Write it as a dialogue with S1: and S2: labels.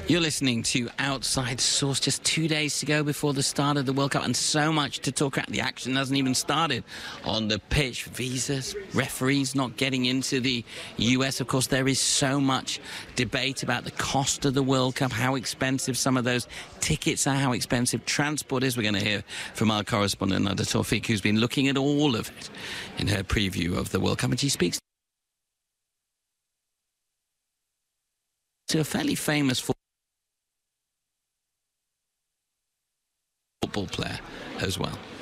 S1: You're listening to Outside Source. Just 2 days to go before the start of the World Cup, and so much to talk about. The action hasn't even started on the pitch. Visas, referees not getting into the US. Of course, there is so much debate about the cost of the World Cup, how expensive some of those tickets are, how expensive transport is. We're going to hear from our correspondent, Nada Tawfiq, who's been looking at all of it in her preview of the World Cup, and she speaks to a fairly famous football player as well.